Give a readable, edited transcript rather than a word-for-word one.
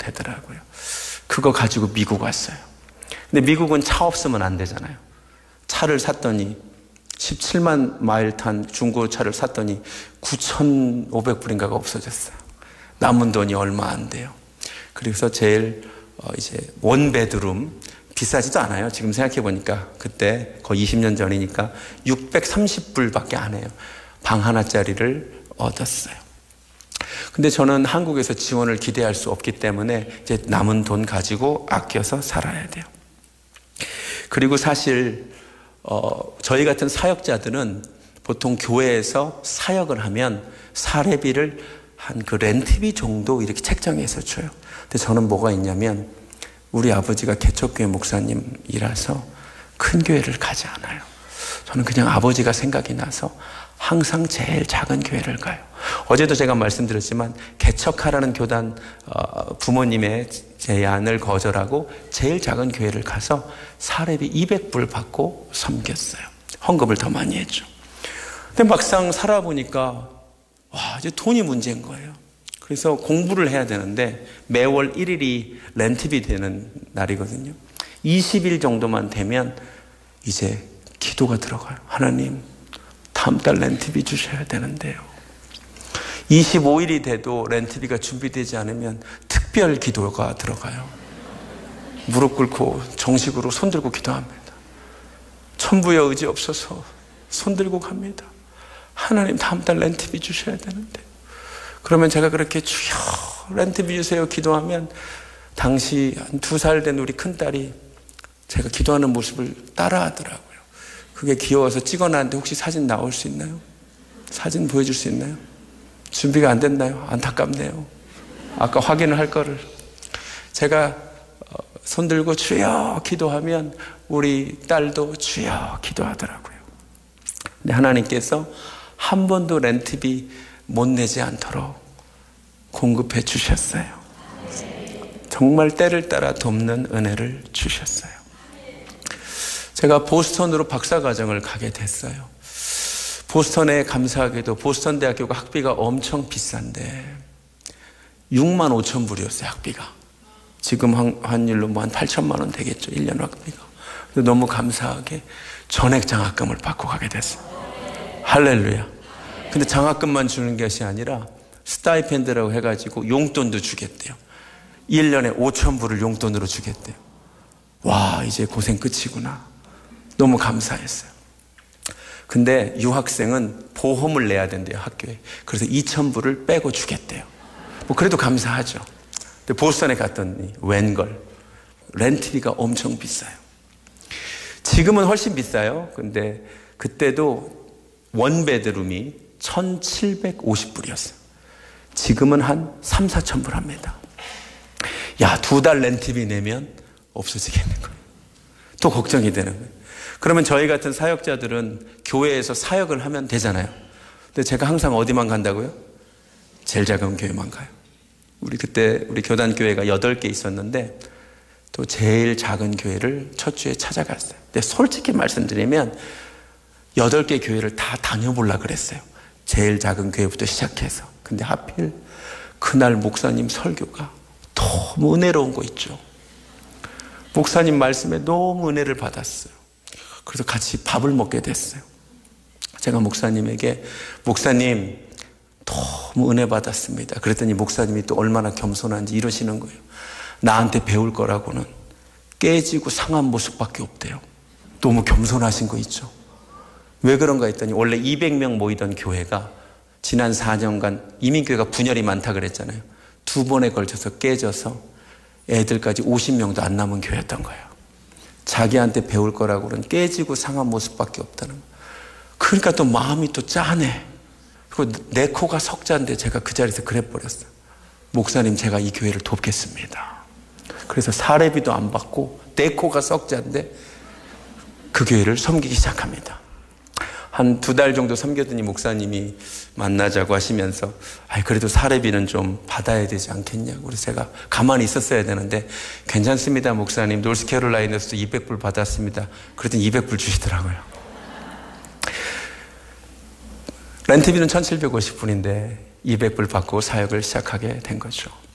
되더라고요. 그거 가지고 미국 왔어요. 근데 미국은 차 없으면 안 되잖아요. 차를 샀더니 17만 마일 탄 중고차를 샀더니 9,500불인가가 없어졌어요. 남은 돈이 얼마 안 돼요. 그래서 제일 이제 원베드룸, 비싸지도 않아요. 지금 생각해 보니까 그때 거의 20년 전이니까 630불밖에 안 해요. 방 하나짜리를 얻었어요. 근데 저는 한국에서 지원을 기대할 수 없기 때문에 이제 남은 돈 가지고 아껴서 살아야 돼요. 그리고 사실 저희 같은 사역자들은 보통 교회에서 사역을 하면 사례비를 한 그 렌트비 정도 이렇게 책정해서 줘요. 근데 저는 뭐가 있냐면 우리 아버지가 개척교회 목사님이라서 큰 교회를 가지 않아요. 저는 그냥 아버지가 생각이 나서 항상 제일 작은 교회를 가요. 어제도 제가 말씀드렸지만 개척하라는 교단 부모님의 제안을 거절하고 제일 작은 교회를 가서 사례비 200불 받고 섬겼어요. 헌금을 더 많이 했죠. 근데 막상 살아보니까 와, 이제 돈이 문제인 거예요. 그래서 공부를 해야 되는데 매월 1일이 렌트비 되는 날이거든요. 20일 정도만 되면 이제 기도가 들어가요. 하나님, 다음 달 렌트비 주셔야 되는데요. 25일이 돼도 렌트비가 준비되지 않으면 특별 기도가 들어가요. 무릎 꿇고 정식으로 손들고 기도합니다. 천부의 의지 없어서 손들고 갑니다. 하나님, 다음 달 렌트비 주셔야 되는데. 그러면 제가 그렇게 주여 렌트비 주세요 기도하면 당시 한 2살 된 우리 큰딸이 제가 기도하는 모습을 따라하더라고요. 그게 귀여워서 찍어놨는데 혹시 사진 나올 수 있나요? 사진 보여줄 수 있나요? 준비가 안 됐나요? 안타깝네요. 아까 확인을 할 거를. 제가 손 들고 주여 기도하면 우리 딸도 주여 기도하더라고요. 근데 하나님께서 한 번도 렌트비 못 내지 않도록 공급해 주셨어요. 정말 때를 따라 돕는 은혜를 주셨어요. 제가 보스턴으로 박사과정을 가게 됐어요. 보스턴에 감사하게도 보스턴 대학교가 학비가 엄청 비싼데 6만 5천 불이었어요. 학비가. 지금 환율로 뭐 한 8천만 원 되겠죠. 1년 학비가. 너무 감사하게 전액 장학금을 받고 가게 됐어요. 할렐루야. 근데 장학금만 주는 것이 아니라 스타이펜드라고 해가지고 용돈도 주겠대요. 1년에 5천 불을 용돈으로 주겠대요. 와, 이제 고생 끝이구나. 너무 감사했어요. 근데 유학생은 보험을 내야 된대요, 학교에. 그래서 2천 불을 빼고 주겠대요. 뭐 그래도 감사하죠. 근데 보스턴에 갔더니 웬걸 렌트비가 엄청 비싸요. 지금은 훨씬 비싸요. 근데 그때도 원베드룸이 1,750불이었어요. 지금은 한 3, 4천 불 합니다. 야, 2달 렌트비 내면 없어지겠는 거예요. 또 걱정이 되는 거예요. 그러면 저희 같은 사역자들은 교회에서 사역을 하면 되잖아요. 근데 제가 항상 어디만 간다고요? 제일 작은 교회만 가요. 그때 우리 교단교회가 8개 있었는데 또 제일 작은 교회를 첫 주에 찾아갔어요. 근데 솔직히 말씀드리면 8개 교회를 다 다녀보려고 그랬어요. 제일 작은 교회부터 시작해서. 근데 하필 그날 목사님 설교가 너무 은혜로운 거 있죠. 목사님 말씀에 너무 은혜를 받았어요. 그래서 같이 밥을 먹게 됐어요. 제가 목사님에게 목사님 너무 은혜 받았습니다. 그랬더니 목사님이 또 얼마나 겸손한지 이러시는 거예요. 나한테 배울 거라고는 깨지고 상한 모습밖에 없대요. 너무 겸손하신 거 있죠. 왜 그런가 했더니 원래 200명 모이던 교회가 지난 4년간 이민교회가 분열이 많다 그랬잖아요. 2번에 걸쳐서 깨져서 애들까지 50명도 안 남은 교회였던 거예요. 자기한테 배울 거라고는 깨지고 상한 모습밖에 없다는 거예요. 그러니까 또 마음이 또 짠해. 그리고 내 코가 석자인데 제가 그 자리에서 그래버렸어요. 목사님, 제가 이 교회를 돕겠습니다. 그래서 사례비도 안 받고 내 코가 석자인데 그 교회를 섬기기 시작합니다. 한 2달 정도 섬겼더니 목사님이 만나자고 하시면서 그래도 사례비는 좀 받아야 되지 않겠냐고. 그래서 제가 가만히 있었어야 되는데 괜찮습니다 목사님, 노스캐롤라이나에서 200불 받았습니다. 그랬더니 200불 주시더라고요. 렌트비는 1,750불인데 200불 받고 사역을 시작하게 된 거죠.